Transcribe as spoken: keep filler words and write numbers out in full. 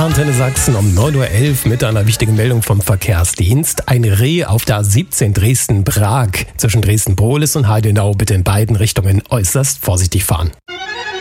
Antenne Sachsen um neun Uhr elf mit einer wichtigen Meldung vom Verkehrsdienst. Ein Reh auf der A siebzehn Dresden-Prag zwischen Dresden-Polis und Heidenau bitte in beiden Richtungen äußerst vorsichtig fahren.